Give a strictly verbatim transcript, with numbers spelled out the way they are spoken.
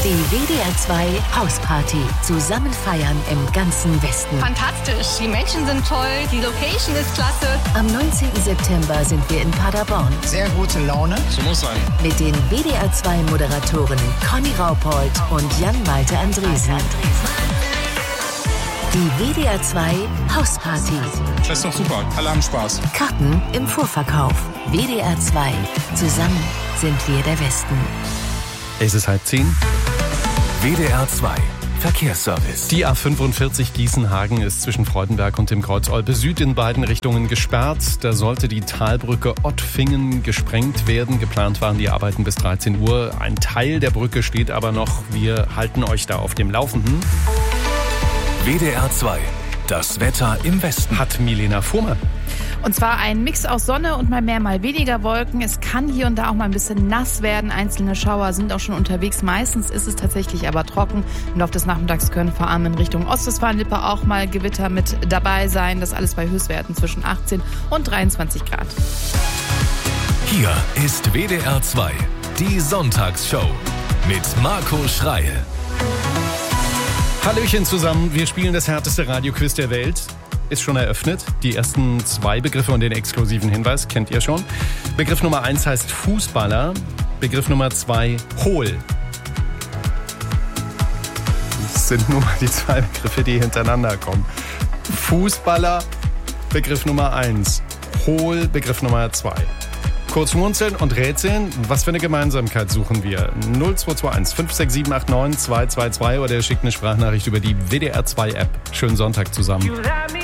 Die W D R zwei Hausparty. Zusammen feiern im ganzen Westen. Fantastisch. Die Menschen sind toll. Die Location ist klasse. Am neunzehnten September sind wir in Paderborn. Sehr gute Laune. So muss sein. Mit den W D R zwei Moderatoren Conny Raupold und Jan-Malte Andresen. Die W D R zwei Hausparty. Das ist doch super. Alle haben Spaß. Karten im Vorverkauf. W D R zwei. Zusammen sind wir der Westen. Es ist halb zehn. W D R zwei Verkehrsservice. Die A fünfundvierzig Gießenhagen ist zwischen Freudenberg und dem Kreuz Olpe Süd in beiden Richtungen gesperrt. Da sollte die Talbrücke Ottfingen gesprengt werden. Geplant waren die Arbeiten bis dreizehn Uhr. Ein Teil der Brücke steht aber noch. Wir halten euch da auf dem Laufenden. W D R zwei. Das Wetter im Westen. Hat Milena Fuhrmann. Und zwar ein Mix aus Sonne und mal mehr, mal weniger Wolken. Es kann hier und da auch mal ein bisschen nass werden. Einzelne Schauer sind auch schon unterwegs. Meistens ist es tatsächlich aber trocken. Im Laufe des Nachmittags können vor allem in Richtung Ostwestfalen-Lippe auch mal Gewitter mit dabei sein. Das alles bei Höchstwerten zwischen achtzehn und dreiundzwanzig Grad. Hier ist W D R zwei, die Sonntagsshow mit Marco Schreil. Hallöchen zusammen, wir spielen das härteste Radioquiz der Welt. Ist schon eröffnet. Die ersten zwei Begriffe und den exklusiven Hinweis kennt ihr schon. Begriff Nummer eins heißt Fußballer. Begriff Nummer zwei hohl. Das sind nun mal die zwei Begriffe, die hintereinander kommen. Fußballer, Begriff Nummer eins. Hohl, Begriff Nummer zwei. Kurz schmunzeln und rätseln. Was für eine Gemeinsamkeit suchen wir? null zwei zwei eins fünf sechs sieben acht neun zwei zwei zwei oder ihr schickt eine Sprachnachricht über die W D R zwei App. Schönen Sonntag zusammen.